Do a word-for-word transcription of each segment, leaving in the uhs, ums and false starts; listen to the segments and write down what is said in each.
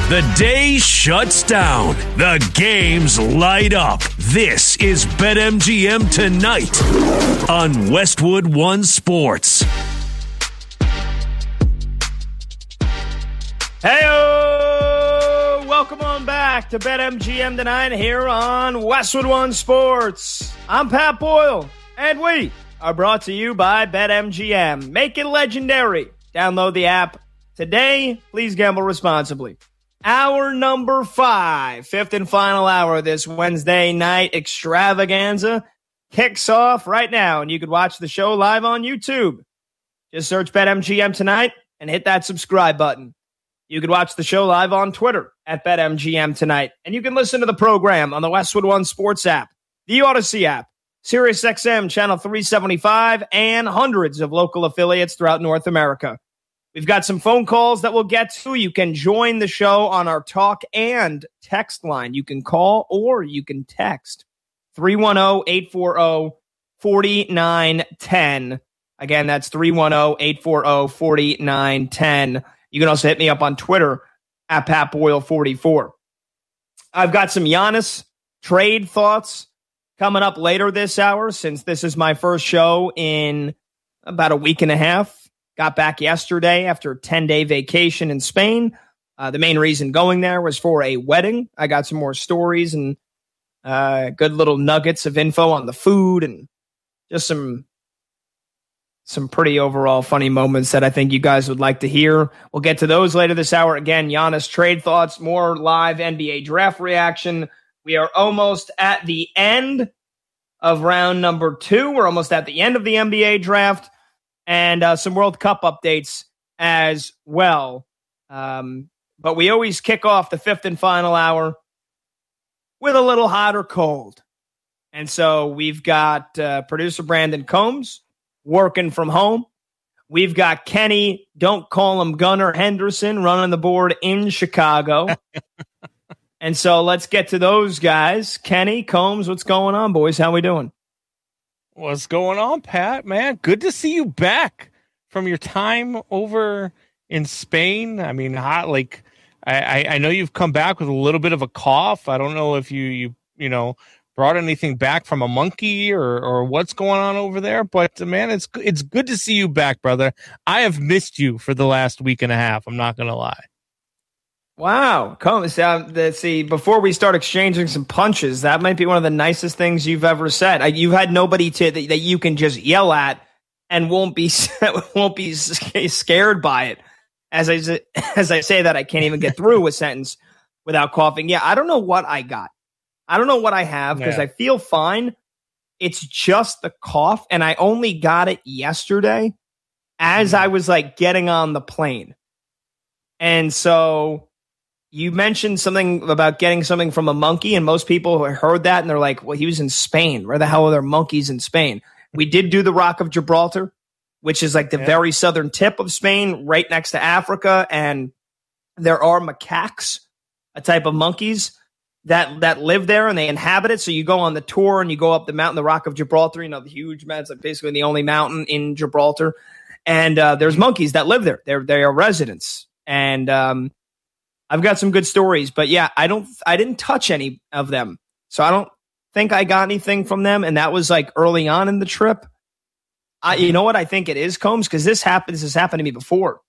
The day shuts down. The games light up. This is BetMGM Tonight on Westwood One Sports. Hey-o! Welcome on back to BetMGM Tonight here on Westwood One Sports. I'm Pat Boyle, and we are brought to you by BetMGM. Make it legendary. Download the app today. Please gamble responsibly. Hour number five, fifth and final hour of this Wednesday night extravaganza kicks off right now, and you can watch the show live on YouTube. Just search BetMGM Tonight and hit that subscribe button. You can watch the show live on Twitter at BetMGM Tonight, and you can listen to the program on the Westwood One Sports app, the Odyssey app, SiriusXM Channel three seventy-five, and hundreds of local affiliates throughout North America. We've got some phone calls that we'll get to. You can join the show on our talk and text line. You can call or you can text three one zero, eight four zero, four nine one zero. Again, that's three one zero, eight four zero, four nine one zero. You can also hit me up on Twitter at Pat Boyle forty-four. I've got some Giannis trade thoughts coming up later this hour, since this is my first show in about a week and a half. Got back yesterday after a ten-day vacation in Spain. Uh, the main reason going there was for a wedding. I got some more stories and uh, good little nuggets of info on the food and just some some pretty overall funny moments that I think you guys would like to hear. We'll get to those later this hour. Again, Giannis trade thoughts, more live N B A draft reaction. We are almost at the end of round number two. We're almost at the end of the N B A draft. And uh, some World Cup updates as well. Um, but we always kick off the fifth and final hour with a little hot or cold. And so we've got uh, producer Brandon Combs working from home. We've got Kenny, don't call him Gunnar Henderson, running the board in Chicago. And so let's get to those guys. Kenny, Combs, what's going on, boys? How we doing? What's going on, Pat? Man, good to see you back from your time over in Spain. I mean, hot, like I, I know you've come back with a little bit of a cough. I don't know if you you you know brought anything back from a monkey or or what's going on over there, but man, it's it's good to see you back, brother. I have missed you for the last week and a half. I'm not gonna lie. Wow. Come, let's see, before we start exchanging some punches, that might be one of the nicest things you've ever said. You've had nobody to, that, that you can just yell at and won't be won't be scared by it. As I, as I say that, I can't even get through a sentence without coughing. Yeah, I don't know what I got. I don't know what I have because yeah. I feel fine. It's just the cough, and I only got it yesterday as I was like getting on the plane. And so you mentioned something about getting something from a monkey, and most people heard that and they're like, well, he was in Spain. Where the hell are there monkeys in Spain? We did do the Rock of Gibraltar, which is like the yeah. very southern tip of Spain, right next to Africa. And there are macaques, a type of monkeys that, that live there and they inhabit it. So you go on the tour and you go up the mountain, the Rock of Gibraltar, you know, the huge mountain. It's like basically the only mountain in Gibraltar. And uh, there's monkeys that live there. They're, they are residents. And, um, I've got some good stories, but yeah, I don't, I didn't touch any of them. So I don't think I got anything from them. And that was like early on in the trip. I, you know what I think it is, Combs? Cause this happened, this has happened to me before.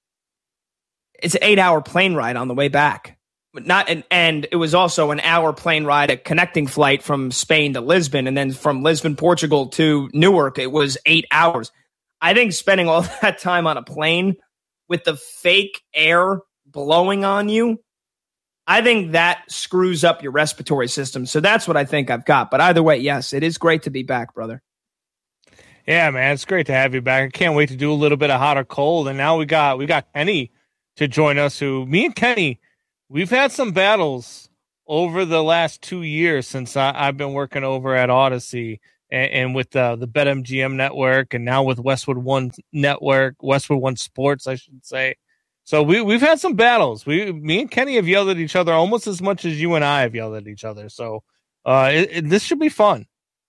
It's an eight hour plane ride on the way back, but not, and, and it was also an hour plane ride, a connecting flight from Spain to Lisbon. And then from Lisbon, Portugal to Newark, it was eight hours. I think spending all that time on a plane with the fake air blowing on you, I think that screws up your respiratory system. So that's what I think I've got. But either way, yes, it is great to be back, brother. Yeah, man, it's great to have you back. I can't wait to do a little bit of hot or cold. And now we got we got Kenny to join us. Who me and Kenny, we've had some battles over the last two years since I, I've been working over at Odyssey and, and with uh, the BetMGM network, and now with Westwood One Network, Westwood One Sports, I should say. So we, we've had some battles. We, me and Kenny have yelled at each other almost as much as you and I have yelled at each other. So uh, it, it, this should be fun.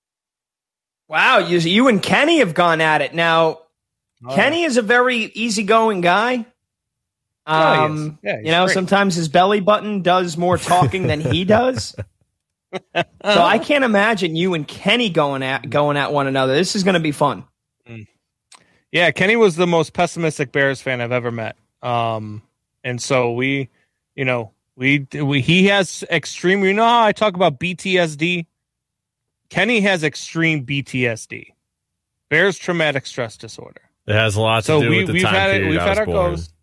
Wow, you, you and Kenny have gone at it. Now, oh. Kenny is a very easygoing guy. Um, oh, yeah, you know, great. Sometimes his belly button does more talking than he does. So I can't imagine you and Kenny going at going at one another. This is going to be fun. Mm. Yeah, Kenny was the most pessimistic Bears fan I've ever met. Um, and so we, you know, we, we he has extreme. You know how I talk about B T S D? Kenny has extreme B T S D, Bears traumatic stress disorder. It has a lot to so do we, with the we've time had period it, we've I had was our born. goes.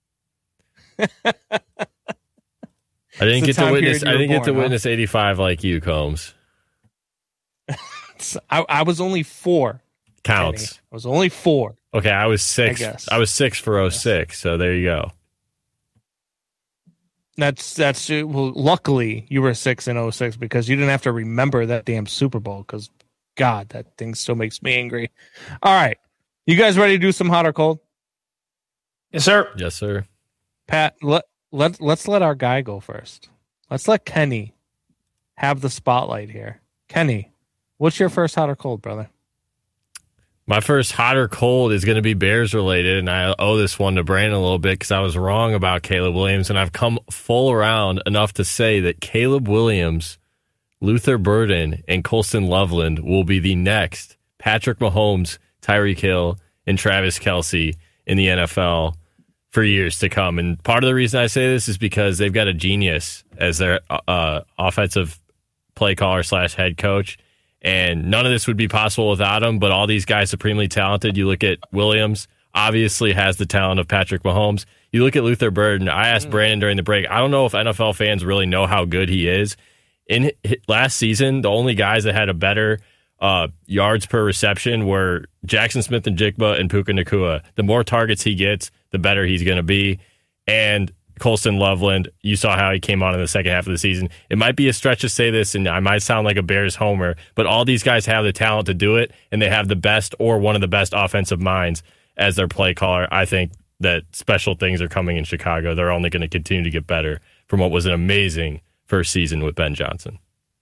I didn't get to witness. I didn't born, get to huh? witness eighty-five like you, Combs. I, I was only four. Counts. Kenny. I was only four. Okay, I was six. I, guess. I was six for oh six. So there you go. That's that's well. Luckily, you were six in oh six because you didn't have to remember that damn Super Bowl. Because God, that thing still makes me angry. All right, you guys ready to do some hot or cold? Yes, sir. Yes, sir. Pat, let let let's let our guy go first. Let's let Kenny have the spotlight here. Kenny, what's your first hot or cold, brother? My first hot or cold is going to be Bears related, and I owe this one to Brandon a little bit because I was wrong about Caleb Williams, and I've come full around enough to say that Caleb Williams, Luther Burden, and Colston Loveland will be the next Patrick Mahomes, Tyreek Hill, and Travis Kelce in the N F L for years to come. And part of the reason I say this is because they've got a genius as their uh, offensive play caller slash head coach. And none of this would be possible without him, but all these guys supremely talented. You look at Williams, obviously has the talent of Patrick Mahomes. You look at Luther Burden. I asked mm. Brandon during the break, I don't know if N F L fans really know how good he is. In last season, the only guys that had a better uh, yards per reception were Jackson Smith and Jigba and Puka Nacua. The more targets he gets, the better he's going to be. And Colston Loveland, you saw how he came on in the second half of the season. It might be a stretch to say this, and I might sound like a Bears homer, but all these guys have the talent to do it, and they have the best or one of the best offensive minds as their play caller. I think that special things are coming in Chicago. They're only going to continue to get better from what was an amazing first season with Ben Johnson.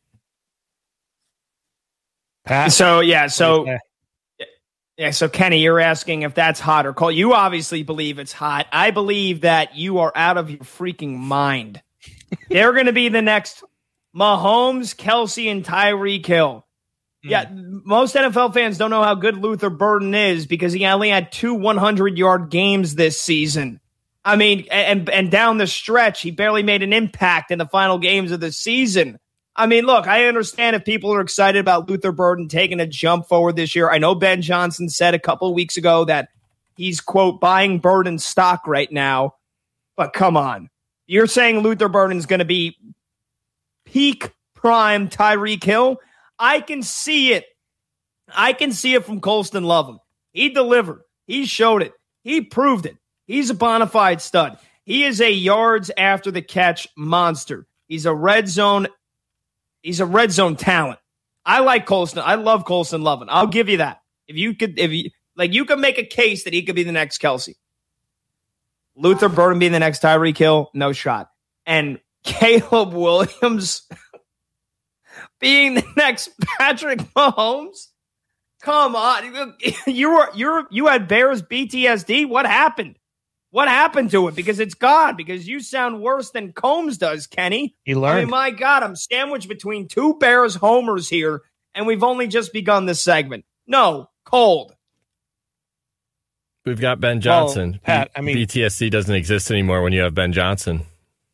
Pat? So, yeah, so... Yeah, so Kenny, you're asking if that's hot or cold. You obviously believe it's hot. I believe that you are out of your freaking mind. They're going to be the next Mahomes, Kelce, and Tyreek Hill. Mm. Yeah, most N F L fans don't know how good Luther Burden is because he only had two hundred-yard games this season. I mean, and and down the stretch, he barely made an impact in the final games of the season. I mean, look, I understand if people are excited about Luther Burden taking a jump forward this year. I know Ben Johnson said a couple of weeks ago that he's, quote, buying Burden stock right now. But come on. You're saying Luther Burden's going to be peak prime Tyreek Hill? I can see it. I can see it from Colston Loveland. He delivered. He showed it. He proved it. He's a bona fide stud. He is a yards after the catch monster. He's a red zone He's a red zone talent. I like Colston. I love Colston Loveland. I'll give you that. If you could, if you like, you could make a case that he could be the next Kelce. Luther Burden being the next Tyreek Hill, no shot. And Caleb Williams being the next Patrick Mahomes. Come on, you were you're you had Bears B T S D. What happened? What happened to it? Because it's gone. Because you sound worse than Combs does, Kenny. He learned. I mean, my God, I'm sandwiched between two Bears homers here, and we've only just begun this segment. No, cold. We've got Ben Johnson. Well, Pat, I mean, B T S D doesn't exist anymore when you have Ben Johnson.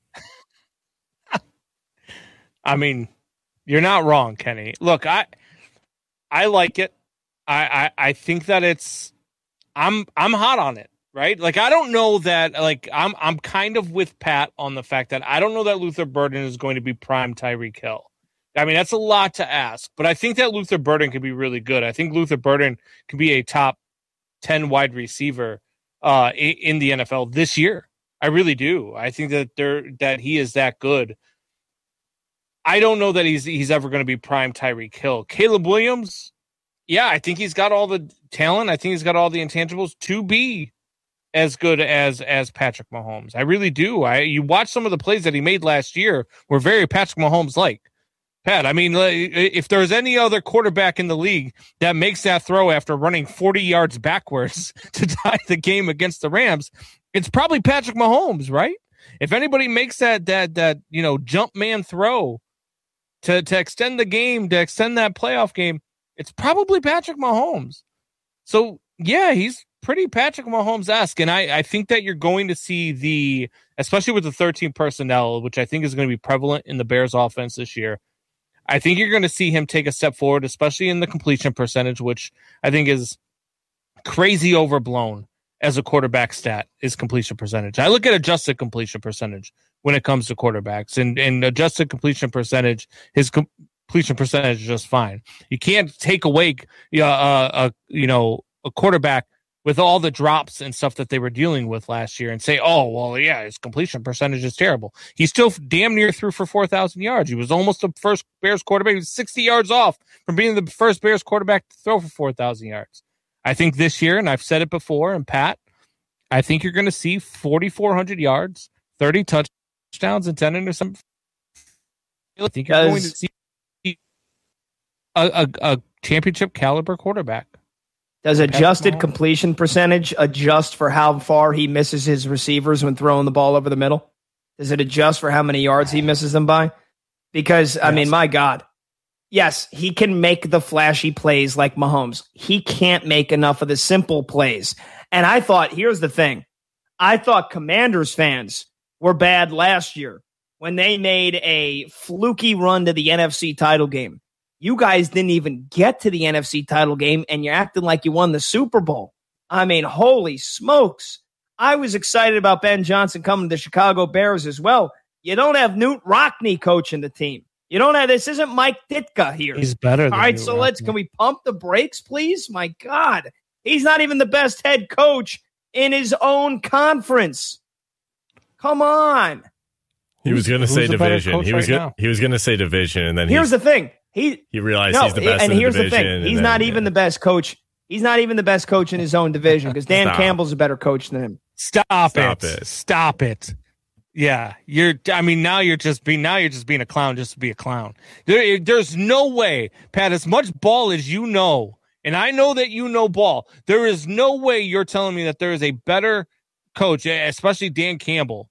I mean, you're not wrong, Kenny. Look, I I like it. I, I, I think that it's I'm I'm hot on it. Right? Like, I don't know that, like, I'm I'm kind of with Pat on the fact that I don't know that Luther Burden is going to be prime Tyreek Hill. I mean, that's a lot to ask, but I think that Luther Burden could be really good. I think Luther Burden could be a top ten wide receiver uh, in, in the N F L this year. I really do. I think that they're, that he is that good. I don't know that he's he's ever going to be prime Tyreek Hill. Caleb Williams, yeah, I think he's got all the talent. I think he's got all the intangibles to be as good as as Patrick Mahomes. I really do. I you watch some of the plays that he made last year were very Patrick Mahomes like. Pat, I mean, if there's any other quarterback in the league that makes that throw after running forty yards backwards to tie the game against the Rams, it's probably Patrick Mahomes, right? If anybody makes that that that you know jump man throw to to extend the game, to extend that playoff game, it's probably Patrick Mahomes. So yeah, he's pretty Patrick Mahomes-esque, and I, I think that you're going to see the, especially with the thirteen personnel, which I think is going to be prevalent in the Bears offense this year, I think you're going to see him take a step forward, especially in the completion percentage, which I think is crazy overblown as a quarterback stat, is completion percentage. I look at adjusted completion percentage when it comes to quarterbacks, and, and adjusted completion percentage, his completion percentage is just fine. You can't take away uh, uh, uh, you know, a quarterback with all the drops and stuff that they were dealing with last year and say, oh, well, yeah, his completion percentage is terrible. He still damn near threw for four thousand yards. He was almost the first Bears quarterback. He was sixty yards off from being the first Bears quarterback to throw for four thousand yards. I think this year, and I've said it before, and Pat, I think you're going to see forty-four hundred yards, thirty touchdowns, and ten interceptions. I think you're going to see a, a, a championship caliber quarterback. Does adjusted completion percentage adjust for how far he misses his receivers when throwing the ball over the middle? Does it adjust for how many yards he misses them by? Because, yes. I mean, my God. Yes, he can make the flashy plays like Mahomes. He can't make enough of the simple plays. And I thought, here's the thing. I thought Commanders fans were bad last year when they made a fluky run to the N F C title game. You guys didn't even get to the N F C title game, and you're acting like you won the Super Bowl. I mean, holy smokes. I was excited about Ben Johnson coming to the Chicago Bears as well. You don't have Newt Rockne coaching the team. You don't have, this isn't Mike Ditka here. He's better than All right, Newt so Rockne. let's, can we pump the brakes, please? My God. He's not even the best head coach in his own conference. Come on. He was going to say division. He was right gonna, he was going to say division, and then here's the thing. He he realized no, he's the best and in here's the the division. thing. He's then, not even yeah. the best coach. He's not even the best coach in his own division because Dan Stop. Campbell's a better coach than him. Stop, Stop it. it. Stop it. Yeah, you're. I mean, now you're just being. Now you're just being a clown, just to be a clown. There, there's no way, Pat. As much ball as you know, and I know that you know ball. There is no way you're telling me that there is a better coach, especially Dan Campbell,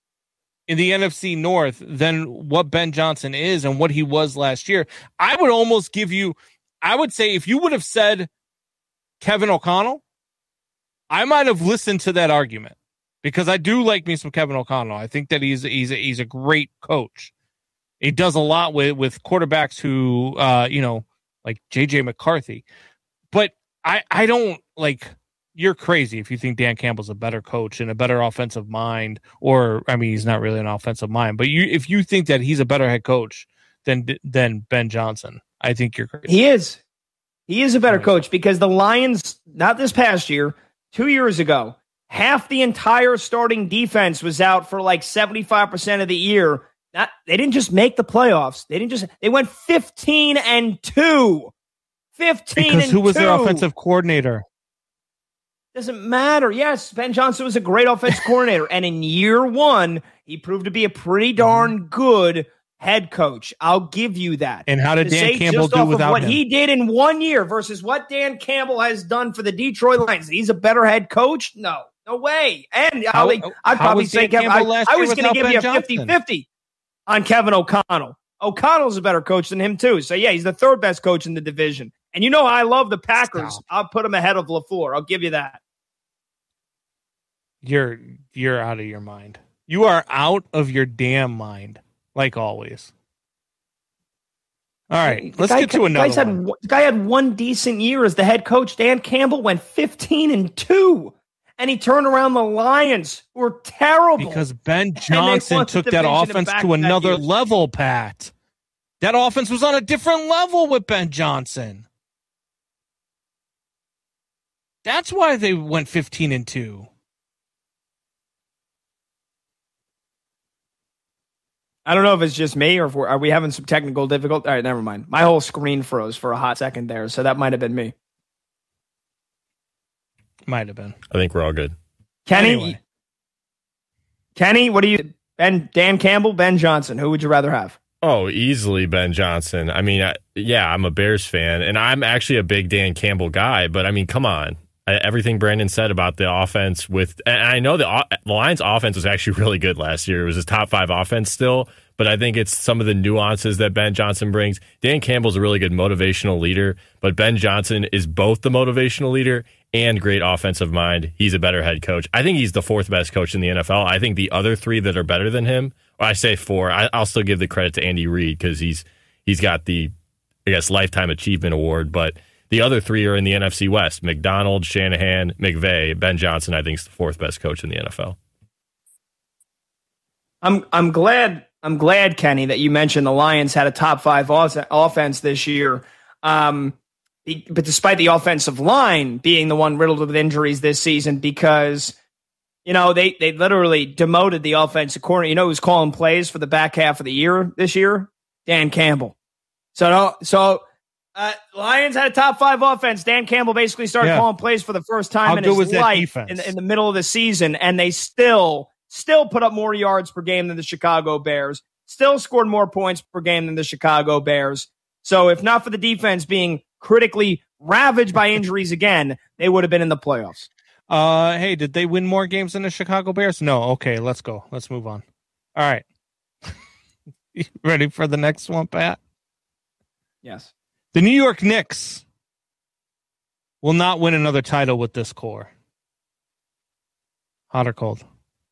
in the N F C North than what Ben Johnson is and what he was last year. I would almost give you. I would say if you would have said Kevin O'Connell, I might have listened to that argument. Because I do like me some Kevin O'Connell. I think that he's he's a, he's a great coach. He does a lot with, with quarterbacks who, uh, you know, like J J McCarthy. But I, I don't, like, you're crazy if you think Dan Campbell's a better coach and a better offensive mind. Or, I mean, he's not really an offensive mind. But you, if you think that he's a better head coach than than Ben Johnson, I think you're crazy. He is. He is a better coach because the Lions, not this past year, two years ago, half the entire starting defense was out for like seventy-five percent of the year. Not, they didn't just make the playoffs. They didn't just, they went fifteen and two. fifteen because and who was two. their offensive coordinator? Doesn't matter. Yes, Ben Johnson was a great offensive coordinator. And in year one, he proved to be a pretty darn good head coach. I'll give you that. And how did To Dan say Campbell just do off without of what him? he did in one year versus what Dan Campbell has done for the Detroit Lions? He's a better head coach? No. No way. And How- I'll, I'd how probably was say Dan Kevin, Campbell I, last I year was going to without give Ben you a Johnson? fifty-fifty on Kevin O'Connell. O'Connell's a better coach than him, too. So, yeah, he's the third best coach in the division. And you know I love the Packers. Stop. I'll put him ahead of LaFleur. I'll give you that. You're you're out of your mind. You are out of your damn mind, like always. All right, The let's guy- get to the another guy's had one. one- The guy had one decent year as the head coach. Dan Campbell went fifteen and two, and he turned around the Lions, who were terrible. Because Ben they Johnson won the took that division in offense to back-to-back another years. level, Pat. That offense was on a different level with Ben Johnson. That's why they went fifteen and two. I don't know if it's just me or if we're, are we having some technical difficulty. All right, never mind. My whole screen froze for a hot second there, so that might have been me. Might have been. I think we're all good. Kenny, Anyway. Kenny, what do you? Ben, Dan Campbell, Ben Johnson. Who would you rather have? Oh, easily Ben Johnson. I mean, I, yeah, I'm a Bears fan, and I'm actually a big Dan Campbell guy. But I mean, come on, everything Brandon said about the offense with, and I know the, the Lions offense was actually really good last year. It was a top five offense still, but I think it's some of the nuances that Ben Johnson brings. Dan Campbell's a really good motivational leader, but Ben Johnson is both the motivational leader and great offensive mind. He's a better head coach. I think he's the fourth best coach in the N F L. I think the other three that are better than him, well, I say four, I, I'll still give the credit to Andy Reid because he's he's got the, I guess, Lifetime Achievement Award, but the other three are in the N F C West. McDonald, Shanahan, McVay. Ben Johnson, I think, is the fourth best coach in the N F L. I'm I'm glad I'm glad, Kenny, that you mentioned the Lions had a top five offense this year. Um, but despite the offensive line being the one riddled with injuries this season, because you know they they literally demoted the offensive coordinator. You know who's calling plays for the back half of the year this year? Dan Campbell. So so. Uh, Lions had a top five offense. Dan Campbell basically started yeah. calling plays for the first time How in good his was life in the, in the middle of the season, and they still still put up more yards per game than the Chicago Bears, still scored more points per game than the Chicago Bears. So if not for the defense being critically ravaged by injuries again, they would have been in the playoffs. Uh, hey, did they win more games than the Chicago Bears? No. Okay, let's go. Let's move on. All right. You ready for the next one, Pat? Yes. The New York Knicks will not win another title with this core. Hot or cold?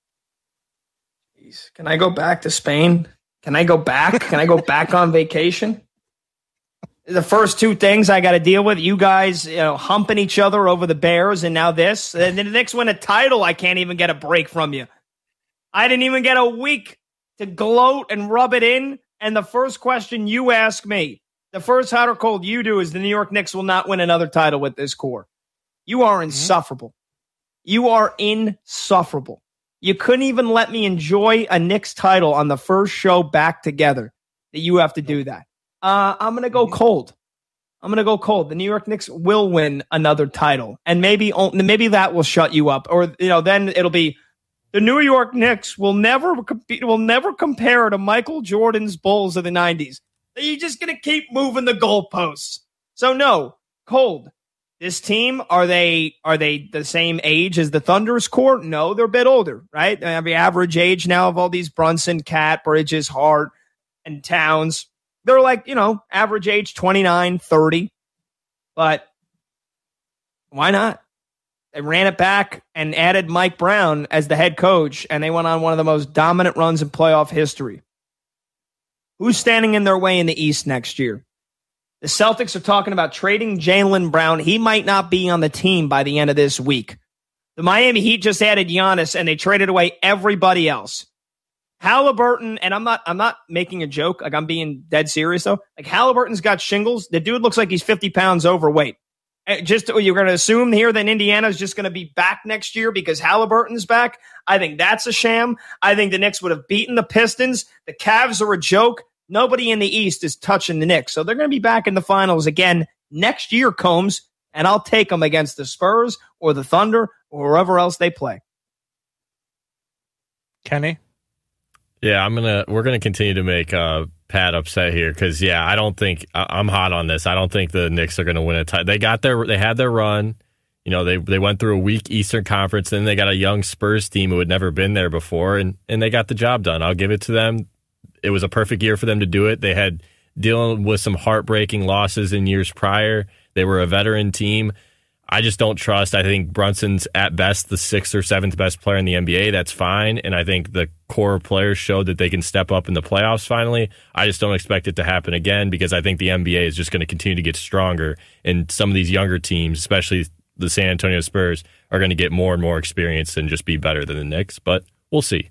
Jeez. Can I go back to Spain? Can I go back? Can I go back on vacation? The first two things I got to deal with, you guys, you know, humping each other over the Bears, and now this. And then the Knicks win a title, I can't even get a break from you. I didn't even get a week to gloat and rub it in. And the first question you ask me, the first hot or cold you do is the New York Knicks will not win another title with this core. You are insufferable. Mm-hmm. You are insufferable. You couldn't even let me enjoy a Knicks title on the first show back together that you have to do that. Uh, I'm going to go cold. I'm going to go cold. The New York Knicks will win another title, and maybe maybe that will shut you up. Or you know, then it'll be the New York Knicks will never compete, will never compare to Michael Jordan's Bulls of the nineties. You're just going to keep moving the goalposts. So no, cold. This team, are they are they the same age as the Thunder's core? No, they're a bit older, right? They have the average age now of all these Brunson, Cat, Bridges, Hart, and Towns. They're like, you know, average age twenty-nine, thirty. But why not? They ran it back and added Mike Brown as the head coach, and they went on one of the most dominant runs in playoff history. Who's standing in their way in the East next year? The Celtics are talking about trading Jaylen Brown. He might not be on the team by the end of this week. The Miami Heat just added Giannis, and they traded away everybody else. Halliburton, and I'm not I'm not making a joke. Like, I'm being dead serious, though. Like, Halliburton's got shingles. The dude looks like he's fifty pounds overweight. Just you're going to assume here that Indiana's just going to be back next year because Halliburton's back. I think that's a sham. I think the Knicks would have beaten the Pistons. The Cavs are a joke. Nobody in the East is touching the Knicks. So they're going to be back in the finals again next year, Combs, and I'll take them against the Spurs or the Thunder or wherever else they play. Kenny? Yeah, I'm gonna. We're gonna continue to make uh, Pat upset here because yeah, I don't think I'm hot on this. I don't think the Knicks are gonna win a title. They got their, they had their run. You know, they they went through a weak Eastern Conference, then they got a young Spurs team who had never been there before, and and they got the job done. I'll give it to them. It was a perfect year for them to do it. They had dealing with some heartbreaking losses in years prior. They were a veteran team. I just don't trust. I think Brunson's at best the sixth or seventh best player in the N B A. That's fine. And I think the core players showed that they can step up in the playoffs finally. I just don't expect it to happen again because I think the N B A is just going to continue to get stronger. And some of these younger teams, especially the San Antonio Spurs, are going to get more and more experience and just be better than the Knicks. But we'll see.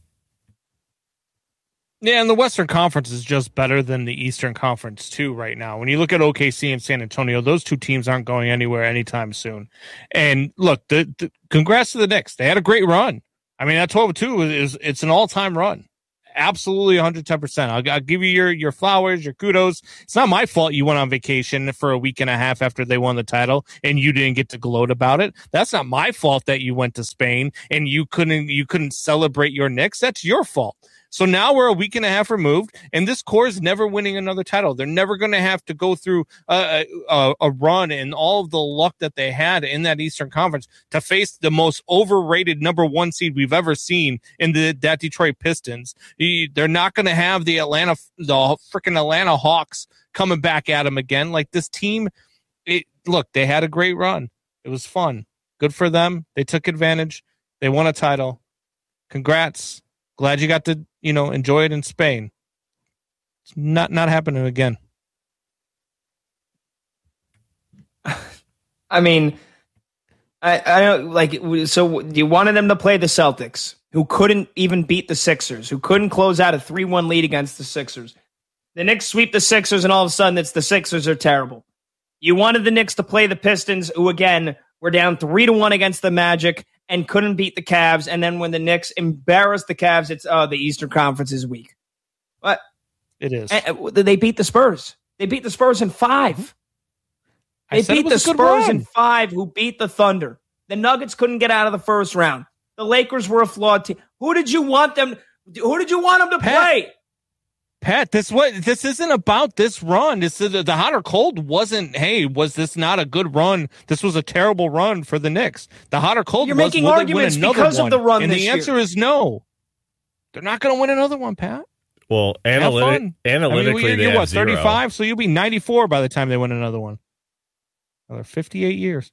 Yeah, and the Western Conference is just better than the Eastern Conference, too, right now. When you look at O K C and San Antonio, those two teams aren't going anywhere anytime soon. And look, the, the congrats to the Knicks. They had a great run. I mean, that twelve and two is, is it's an all-time run. Absolutely one hundred ten percent. I'll, I'll give you your, your flowers, your kudos. It's not my fault you went on vacation for a week and a half after they won the title and you didn't get to gloat about it. That's not my fault that you went to Spain and you couldn't you couldn't celebrate your Knicks. That's your fault. So now we're a week and a half removed, and this core is never winning another title. They're never going to have to go through a, a, a run and all of the luck that they had in that Eastern Conference to face the most overrated number one seed we've ever seen in the that Detroit Pistons. They're not going to have the Atlanta, the freaking Atlanta Hawks coming back at them again. Like this team, it, look, they had a great run. It was fun. Good for them. They took advantage. They won a title. Congrats. Glad you got to, you know, enjoy it in Spain. It's not not happening again. I mean, I I don't like so you wanted them to play the Celtics, who couldn't even beat the Sixers, who couldn't close out a three one lead against the Sixers. The Knicks sweep the Sixers, and all of a sudden it's the Sixers are terrible. You wanted the Knicks to play the Pistons, who again were down three to one against the Magic and couldn't beat the Cavs. And then when the Knicks embarrassed the Cavs, it's oh, the Eastern Conference is weak. But it is. They beat the Spurs. They beat the Spurs in five. They beat the Spurs in five, who beat the Thunder. The Nuggets couldn't get out of the first round. The Lakers were a flawed team. Who did you want them? Who did you want them to Pat, play? Pat, this what this isn't about this run. This is the hot or cold wasn't. Hey, was this not a good run? This was a terrible run for the Knicks. The hot or cold. You're was, making will arguments they win because one? of the run and this the year. answer is no. They're not going to win another one, Pat. Well, analytic, analytically, I mean, they you're have what, zero. thirty-five? So you'll be ninety-four by the time they win another one. Another fifty-eight years.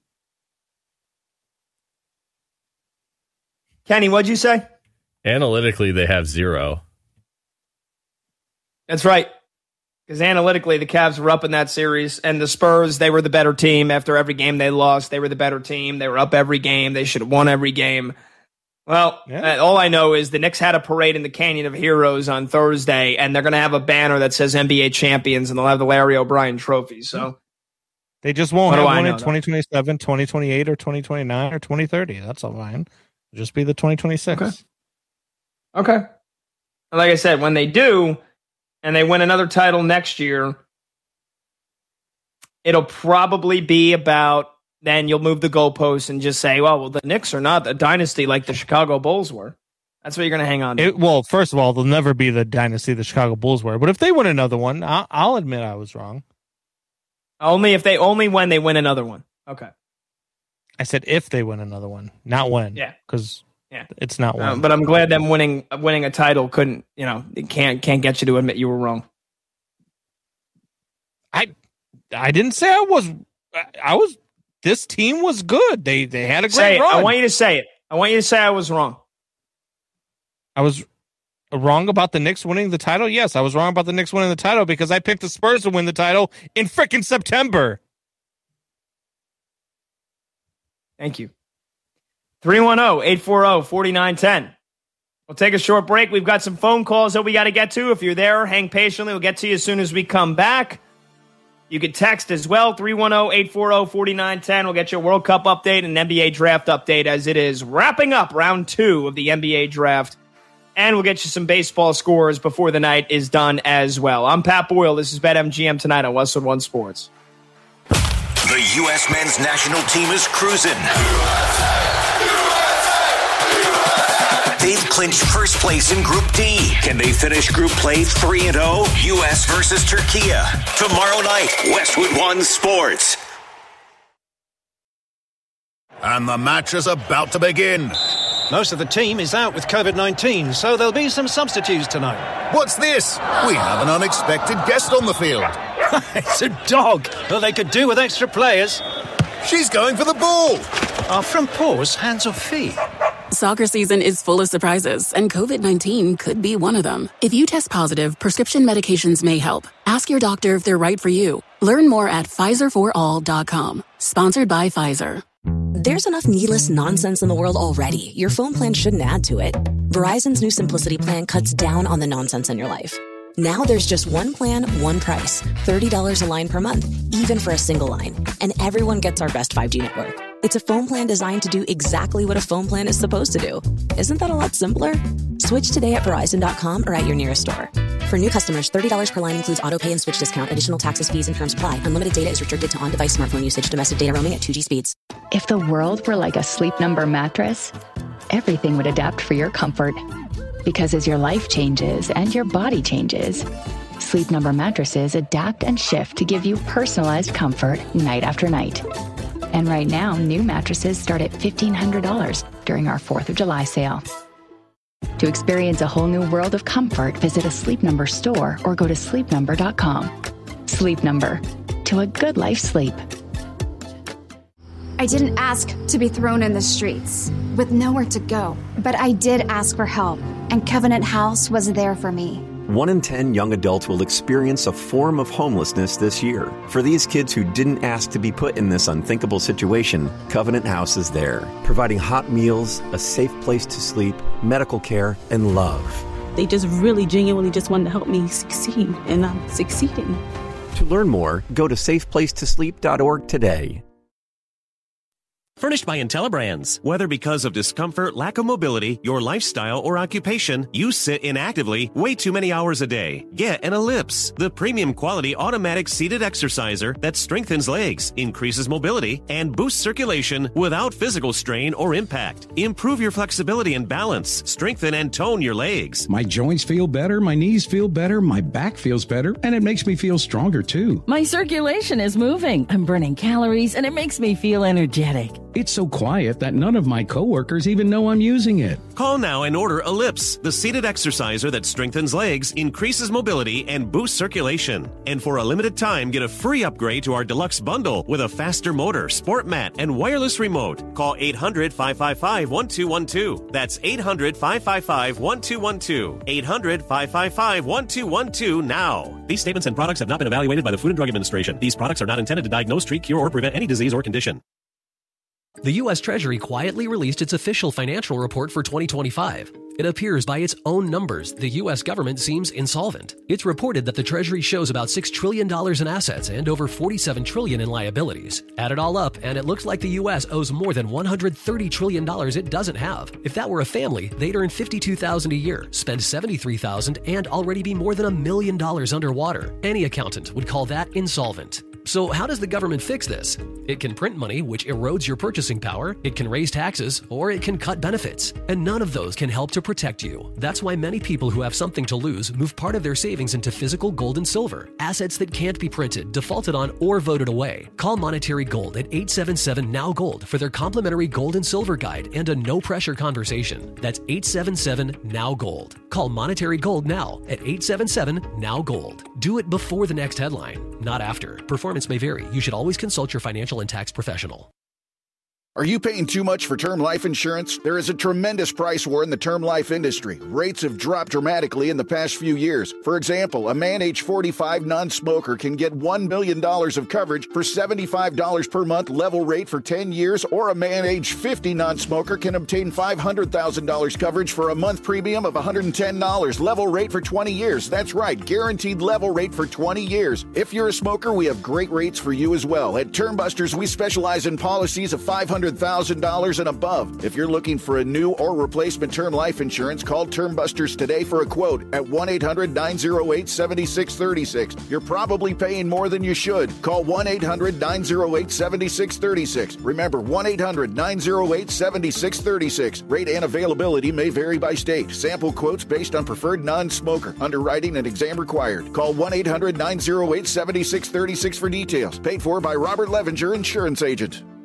Kenny, what'd you say? Analytically, they have zero. That's right. Because analytically, the Cavs were up in that series, and the Spurs, they were the better team. After every game they lost, they were the better team. They were up every game. They should have won every game. Well, yeah. uh, all I know is the Knicks had a parade in the Canyon of Heroes on Thursday, and they're going to have a banner that says N B A champions, and they'll have the Larry O'Brien trophy. So they just won't what have one one know, in twenty twenty-seven, twenty twenty-eight, or twenty twenty-nine, or twenty thirty. That's all fine. It'll just be the twenty twenty-six. Okay. Okay. Like I said, when they do, and they win another title next year, it'll probably be about, then you'll move the goalposts and just say, well, well, the Knicks are not a dynasty like the Chicago Bulls were. That's what you're going to hang on to. It, well, first of all, they'll never be the dynasty the Chicago Bulls were. But if they win another one, I'll, I'll admit I was wrong. Only if they, only when they win another one. Okay. I said if they win another one, not when. Yeah. Because yeah. it's not one. Uh, but I'm glad them winning winning a title couldn't, you know, it can't can't get you to admit you were wrong. I I didn't say I was. I was. This team was good. They they had a great say it. run. I want you to say it. I want you to say I was wrong. I was wrong about the Knicks winning the title. Yes, I was wrong about the Knicks winning the title because I picked the Spurs to win the title in frickin' September. Thank you. three one zero, eight four zero, four nine one zero. We'll take a short break. We've got some phone calls that we got to get to. If you're there, hang patiently. We'll get to you as soon as we come back. You can text as well, three one zero, eight four zero, four nine one zero. We'll get you a World Cup update and an N B A draft update as it is wrapping up round two of the N B A draft. And we'll get you some baseball scores before the night is done as well. I'm Pat Boyle. This is BetMGM tonight on Westwood One Sports. The U S men's national team is cruising. They've clinched first place in Group D. Can they finish group play three and oh? U S versus Turkey. Tomorrow night, Westwood One Sports. And the match is about to begin. Most of the team is out with covid nineteen, so there'll be some substitutes tonight. What's this? We have an unexpected guest on the field. It's a dog. Well, they could do with extra players. She's going for the ball. Are front paws hands or feet? Soccer season is full of surprises, and covid nineteen could be one of them. If you test positive, prescription medications may help. Ask your doctor if they're right for you. Learn more at Pfizer for all dot com. Sponsored by Pfizer. There's enough needless nonsense in the world already. Your phone plan shouldn't add to it. Verizon's new Simplicity plan cuts down on the nonsense in your life. Now there's just one plan, one price. thirty dollars a line per month, even for a single line. And everyone gets our best five G network. It's a phone plan designed to do exactly what a phone plan is supposed to do. Isn't that a lot simpler? Switch today at Verizon dot com or at your nearest store. For new customers, thirty dollars per line includes auto pay and switch discount. Additional taxes, fees, and terms apply. Unlimited data is restricted to on-device smartphone usage. Domestic data roaming at two G speeds. If the world were like a Sleep Number mattress, everything would adapt for your comfort. Because as your life changes and your body changes, Sleep Number mattresses adapt and shift to give you personalized comfort night after night. And right now, new mattresses start at fifteen hundred dollars during our fourth of July sale. To experience a whole new world of comfort, visit a Sleep Number store or go to sleep number dot com. Sleep Number. To a good life sleep. I didn't ask to be thrown in the streets with nowhere to go, but I did ask for help, and Covenant House was there for me. One in ten young adults will experience a form of homelessness this year. For these kids who didn't ask to be put in this unthinkable situation, Covenant House is there, providing hot meals, a safe place to sleep, medical care, and love. They just really genuinely just wanted to help me succeed, and I'm succeeding. To learn more, go to safe place to sleep dot org today. Furnished by IntelliBrands. Whether because of discomfort, lack of mobility, your lifestyle, or occupation, you sit inactively way too many hours a day. Get an Ellipse, the premium quality automatic seated exerciser that strengthens legs, increases mobility, and boosts circulation without physical strain or impact. Improve your flexibility and balance. Strengthen and tone your legs. My joints feel better, my knees feel better, my back feels better, and it makes me feel stronger too. My circulation is moving. I'm burning calories, and it makes me feel energetic. It's so quiet that none of my coworkers even know I'm using it. Call now and order Ellipse, the seated exerciser that strengthens legs, increases mobility, and boosts circulation. And for a limited time, get a free upgrade to our deluxe bundle with a faster motor, sport mat, and wireless remote. Call eight hundred, five five five, one two one two. That's eight hundred, five five five, one two one two. eight hundred, five five five, one two one two now. These statements and products have not been evaluated by the Food and Drug Administration. These products are not intended to diagnose, treat, cure, or prevent any disease or condition. The U S Treasury quietly released its official financial report for twenty twenty-five. It appears by its own numbers, the U S government seems insolvent. It's reported that the Treasury shows about six trillion dollars in assets and over forty-seven trillion dollars in liabilities. Add it all up, and it looks like the U S owes more than one hundred thirty trillion dollars it doesn't have. If that were a family, they'd earn fifty-two thousand dollars a year, spend seventy-three thousand dollars, and already be more than a million dollars underwater. Any accountant would call that insolvent. So how does the government fix this? It can print money, which erodes your purchasing power, it can raise taxes, or it can cut benefits. And none of those can help to protect you. That's why many people who have something to lose move part of their savings into physical gold and silver, assets that can't be printed, defaulted on, or voted away. Call Monetary Gold at eight seven seven, N O W Gold for their complimentary gold and silver guide and a no-pressure conversation. That's eight seven seven, N O W Gold. Call Monetary Gold now at eight seven seven, N O W Gold. Do it before the next headline, not after. Performance may vary. You should always consult your financial and tax professional. Are you paying too much for term life insurance? There is a tremendous price war in the term life industry. Rates have dropped dramatically in the past few years. For example, a man age forty-five non-smoker can get one million dollars of coverage for seventy-five dollars per month level rate for ten years, or a man age fifty non-smoker can obtain five hundred thousand dollars coverage for a month premium of one hundred ten dollars level rate for twenty years. That's right, guaranteed level rate for twenty years. If you're a smoker, we have great rates for you as well. At Term Busters, we specialize in policies of five hundred thousand dollars and above. If you're looking for a new or replacement term life insurance, call Term Busters today for a quote at one eight hundred, nine oh eight, seven six three six. You're probably paying more than you should. Call one eight hundred, nine oh eight, seven six three six. Remember, one eight hundred, nine oh eight, seven six three six. Rate and availability may vary by state. Sample quotes based on preferred non-smoker. Underwriting and exam required. Call one eight hundred, nine oh eight, seven six three six for details. Paid for by Robert Levenger, Insurance Agent.